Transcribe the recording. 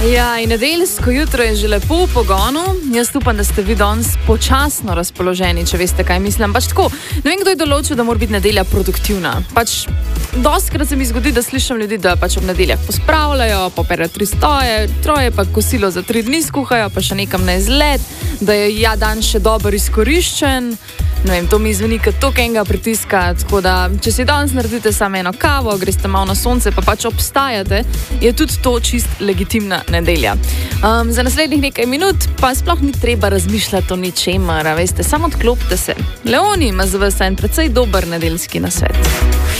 Ja, in nedeljsko jutro je že lepo v pogonu. Jaz upam, da ste vi danes počasno razpoloženi, če veste, kaj mislim. Pač tako, ne vem, kdo je določil, da mora biti nedelja produktivna. Pač dostikrat se mi zgodi, da slišim ljudi, da pač ob nedeljah pospravljajo, poperejo 3 stoje, troje pa kosilo za 3 dni skuhajo, pa še nekam na izlet, da je dan še dobro izkoriščen. Ne vem, to mi zveni kot tokenga pritiska, tako da, če si danes naredite samo eno kavo, greste malo na sonce, pa pač obstajate, je tudi to čist legitimna nedelja. Za naslednjih nekaj minut pa sploh ni treba razmišljati o ničemer, veste, samo odklopite se. Leoni ima za vas en precej dober nedeljski nasvet.